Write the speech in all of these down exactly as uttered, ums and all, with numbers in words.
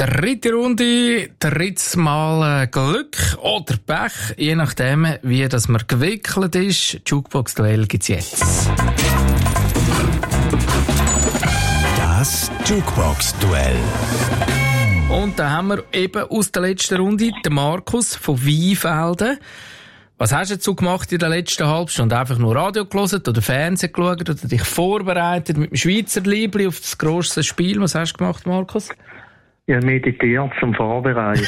Dritte Runde, drittes Mal Glück oder Pech, je nachdem, wie das man gewickelt ist. Jukebox-Duell gibt's jetzt. Das Jukebox-Duell. Und da haben wir eben aus der letzten Runde den Markus von Weinfelden. Was hast du dazu gemacht in der letzten halben Stunde? Einfach nur Radio gehört oder Fernsehen geschaut oder dich vorbereitet mit dem Schweizer Liebli auf das grosse Spiel? Was hast du gemacht, Markus? Ja, meditiert zum Vorbereiten.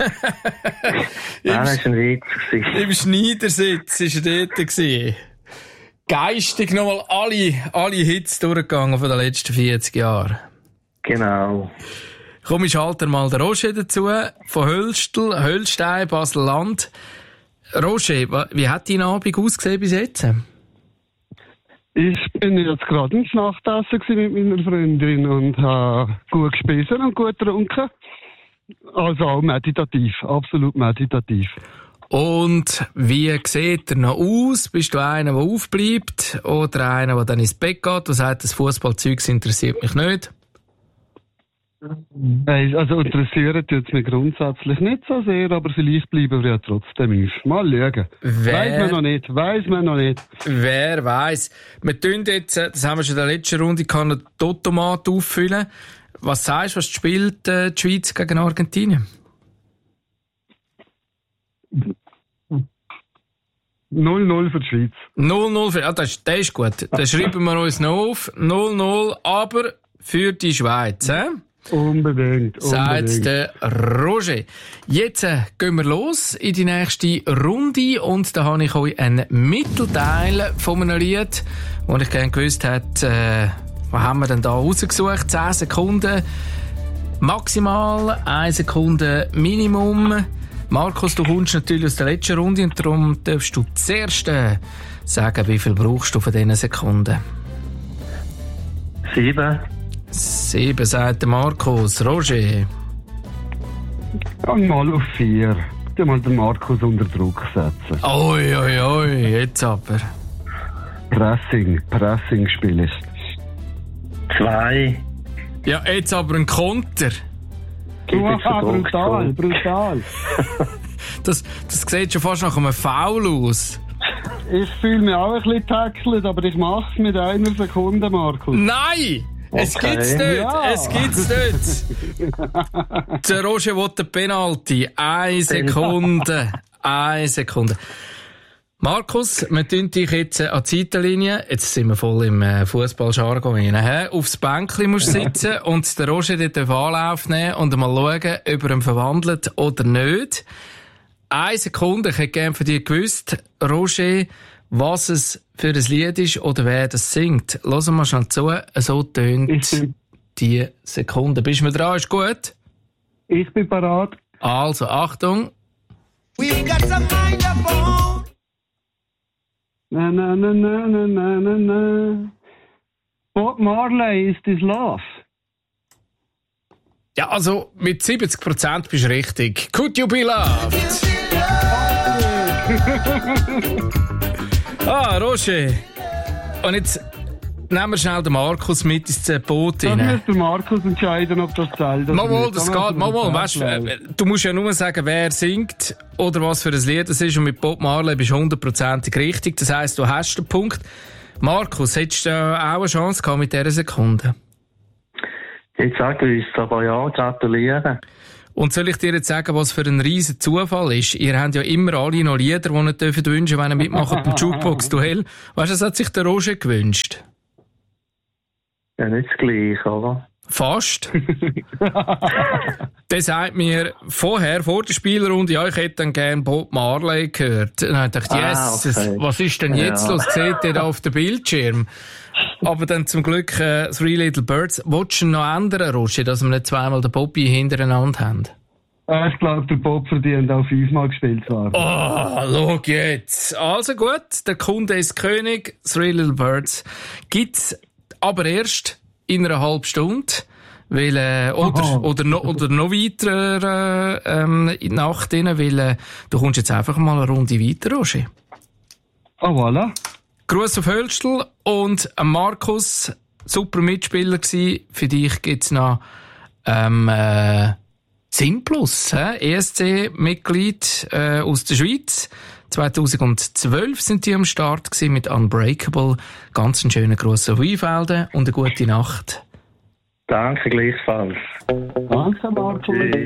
Nein, das war ein Witz. Im Schneidersitz war er dort. Geistig nochmal alle, alle Hits durchgegangen von den letzten vierzig Jahren. Genau. Komm, ich schalte mal den Roger dazu, von Hölstel, Hölstein, Basel-Land. Roger, wie hat dein Abend ausgesehen bis jetzt? Ich bin jetzt gerade ins Nachtessen mit meiner Freundin und habe gut gespissen und gut getrunken. Also auch meditativ, absolut meditativ. Und wie sieht er noch aus? Bist du einer, der aufbleibt oder einer, der dann ins Bett geht und sagt, das Fußballzeug interessiert mich nicht? Also interessiert jetzt mich grundsätzlich nicht so sehr, aber vielleicht bleiben wir ja trotzdem auf. Mal schauen. Wer, weiss man noch nicht, weiss man noch nicht. Wer weiss. Wir tun jetzt, das haben wir schon in der letzten Runde, kann einen Automat auffüllen. Was sagst du, was spielt äh, die Schweiz gegen Argentinien? null null für die Schweiz. null null für, ah, das, ist, das ist gut. Das schreiben wir uns noch auf. null null, aber für die Schweiz, hä? Unbedingt, unbedingt. Sagt der Roger. Jetzt äh, gehen wir los in die nächste Runde und da habe ich euch einen Mittelteil von einem Lied, wo ich gerne gewusst hätte, äh, was haben wir denn da rausgesucht? zehn Sekunden maximal, eine Sekunde Minimum. Markus, du kommst natürlich aus der letzten Runde und darum darfst du zuerst äh, sagen, wie viel brauchst du von diesen Sekunden? Sieben. Sieben, sagt der Markus. Roger? Gang mal auf vier. Tu mal den Markus unter Druck setzen. Oi, oi, oi, jetzt aber. Pressing, Pressing spielen. Zwei. Ja, jetzt aber ein Konter. Wow, brutal, brutal. Das, das sieht schon fast nach einem Foul aus. Ich fühle mich auch ein bisschen tackelt, aber ich mache es mit einer Sekunde, Markus. Nein! Es Okay. gibt's nicht! Ja. Es gibt's nicht! Der Roger will den Penalty. Eine Sekunde. Eine Sekunde. Markus, wir tun dich jetzt an die Seitenlinie. Jetzt sind wir voll im äh, Fußballjargon rein. Aufs Bänkchen musst du sitzen und der Roger darf Anlauf nehmen und mal schauen, ob er ihn verwandelt oder nicht. Eine Sekunde. Ich hätte gerne von dir gewusst, Roger, was es für ein Lied ist oder wer das singt. Hören wir mal schnell zu. So tönt die Sekunde. Bist du mir dran? Ist gut? Ich bin parat. Also, Achtung. We've got some mind upon. Na, na, na, na, na, na, na, na. Bob Marley, ist this love? Ja, also, mit siebzig Prozent bist du richtig. Could you be loved? Ah, Roger. Und jetzt nehmen wir schnell den Markus mit ins Boot Dann rein. muss der Markus entscheiden, ob das zählt. Mal, mal, das geht. Mal, mal, weißt, äh, du musst ja nur sagen, wer singt oder was für ein Lied es ist. Und mit Bob Marley bist du hundertprozentig richtig. Das heisst, du hast den Punkt. Markus, hättest du äh, auch eine Chance gehabt mit dieser Sekunde? Ich sage uns, aber ja, gratulieren. Und soll ich dir jetzt sagen, was für ein riesen Zufall ist? Ihr habt ja immer alle noch Lieder, die ihr dürft wünschen, wenn ihr mitmacht beim Jukebox-Duell. Weißt du, das hat sich der Roger gewünscht. Ja, nicht das Gleiche, oder? Fast. Der sagt mir vorher, vor der Spielrunde, ja, ich hätte dann gerne Bob Marley gehört. Und dann dachte ich, Ah, yes, okay. was ist denn jetzt Ja. los? Seht ihr da auf dem Bildschirm? Aber dann zum Glück äh, Three Little Birds. Wolltest du noch ändern, Roger, dass wir nicht zweimal den Bobby hintereinander haben? Äh, ich glaube, der Bob verdient auch fünfmal gespielt zu werden. Oh, schau jetzt. Also gut, der Kunde ist König, Three Little Birds gibt's aber erst in einer halben Stunde. Weil, äh, oder, oder, noch, oder noch weiter, äh, ähm, in die Nacht rein, weil, äh, du kommst jetzt einfach mal eine Runde weiter, Roger. Ah, voilà. Gruß auf Hölstel und Markus, super Mitspieler gsi. Für dich gibt's noch, ähm, äh, Zimplus, E S C-Mitglied äh, aus der Schweiz. zweitausendzwölf sind die am Start gewesen mit Unbreakable. Ganz einen schönen Gruß auf Weinfelden und eine gute Nacht. Danke gleichfalls. Danke, Marco.